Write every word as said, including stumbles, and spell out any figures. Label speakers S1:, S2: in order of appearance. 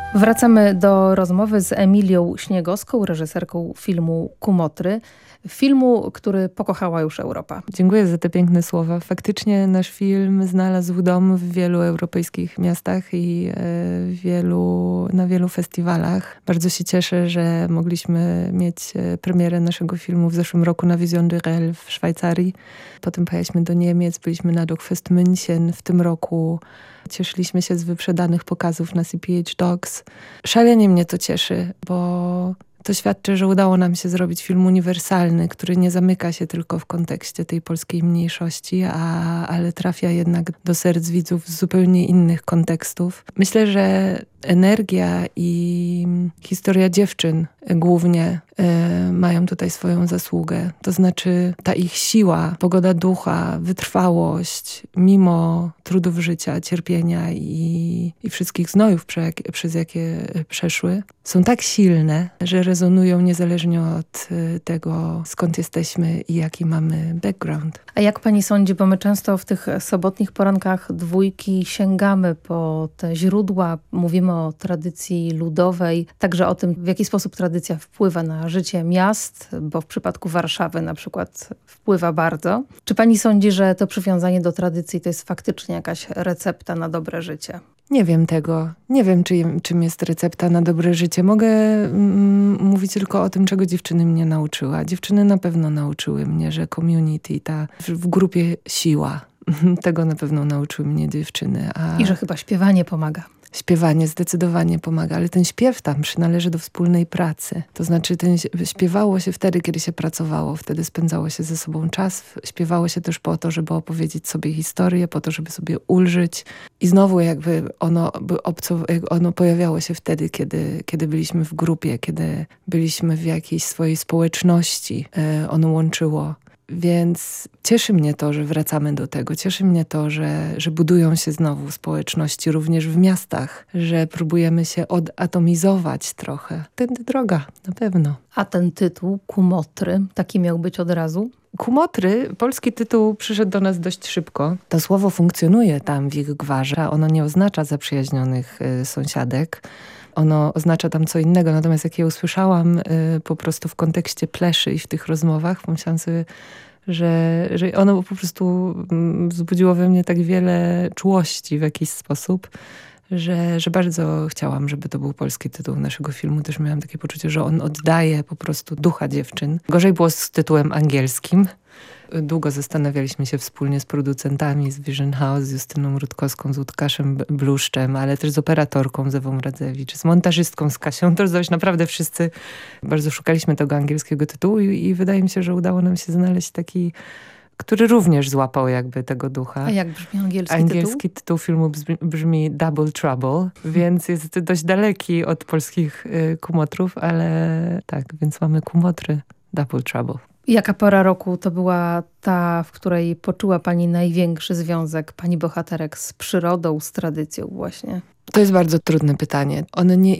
S1: Wracamy do rozmowy z Emilią Śniegowską, reżyserką filmu Kumotry. Filmu, który pokochała już Europa.
S2: Dziękuję za te piękne słowa. Faktycznie nasz film znalazł dom w wielu europejskich miastach i w wielu, na wielu festiwalach. Bardzo się cieszę, że mogliśmy mieć premierę naszego filmu w zeszłym roku na Vision de Rel w Szwajcarii. Potem pojechaliśmy do Niemiec, byliśmy na Dogfest München. W tym roku cieszyliśmy się z wyprzedanych pokazów na C P H Dogs. Szalenie mnie to cieszy, bo to świadczy, że udało nam się zrobić film uniwersalny, który nie zamyka się tylko w kontekście tej polskiej mniejszości, a, ale trafia jednak do serc widzów z zupełnie innych kontekstów. Myślę, że energia i historia dziewczyn głównie y, mają tutaj swoją zasługę. To znaczy ta ich siła, pogoda ducha, wytrwałość, mimo trudów życia, cierpienia i, i wszystkich znojów, prze, przez jakie przeszły, są tak silne, że rezonują niezależnie od y, tego, skąd jesteśmy i jaki mamy background.
S1: A jak pani sądzi, bo my często w tych sobotnich porankach dwójki sięgamy po te źródła, mówimy o tradycji ludowej, także o tym, w jaki sposób tradycja wpływa na życie miast, bo w przypadku Warszawy na przykład wpływa bardzo. Czy pani sądzi, że to przywiązanie do tradycji to jest faktycznie jakaś recepta na dobre życie?
S2: Nie wiem tego. Nie wiem, czy, czym jest recepta na dobre życie. Mogę mm, mówić tylko o tym, czego dziewczyny mnie nauczyła. Dziewczyny na pewno nauczyły mnie, że community, ta w, w grupie siła. Tego na pewno nauczyły mnie dziewczyny. A
S1: I że chyba śpiewanie pomaga.
S2: Śpiewanie zdecydowanie pomaga, ale ten śpiew tam przynależy do wspólnej pracy. To znaczy ten, śpiewało się wtedy, kiedy się pracowało, wtedy spędzało się ze sobą czas. Śpiewało się też po to, żeby opowiedzieć sobie historię, po to, żeby sobie ulżyć. I znowu jakby ono, obco, ono pojawiało się wtedy, kiedy, kiedy byliśmy w grupie, kiedy byliśmy w jakiejś swojej społeczności. Ono łączyło. Więc cieszy mnie to, że wracamy do tego. Cieszy mnie to, że, że budują się znowu społeczności również w miastach, że próbujemy się odatomizować trochę. Tędy droga, na pewno.
S1: A ten tytuł, Kumotry, taki miał być od razu?
S2: Kumotry, polski tytuł przyszedł do nas dość szybko. To słowo funkcjonuje tam w ich gwarze. Ono nie oznacza zaprzyjaźnionych y, sąsiadek. Ono oznacza tam co innego, natomiast jak je usłyszałam y, po prostu w kontekście pleszy i w tych rozmowach, pomyślałam sobie, że, że ono po prostu mm, wzbudziło we mnie tak wiele czułości w jakiś sposób, że, że bardzo chciałam, żeby to był polski tytuł naszego filmu. Też miałam takie poczucie, że on oddaje po prostu ducha dziewczyn. Gorzej było z tytułem angielskim. Długo zastanawialiśmy się wspólnie z producentami, z Vision House, z Justyną Rutkowską, z Łukaszem Bluszczem, ale też z operatorką z Ewą Radzewicz, z montażystką z Kasią. To już naprawdę wszyscy bardzo szukaliśmy tego angielskiego tytułu i, i wydaje mi się, że udało nam się znaleźć taki, który również złapał jakby tego ducha.
S1: A jak brzmi angielski,
S2: angielski
S1: tytuł?
S2: tytuł filmu brzmi, brzmi Double Trouble, więc jest dość daleki od polskich y, kumotrów, ale tak, więc mamy kumotry Double Trouble.
S1: Jaka pora roku to była ta, w której poczuła pani największy związek pani bohaterek z przyrodą, z tradycją właśnie?
S2: To jest bardzo trudne pytanie. One nie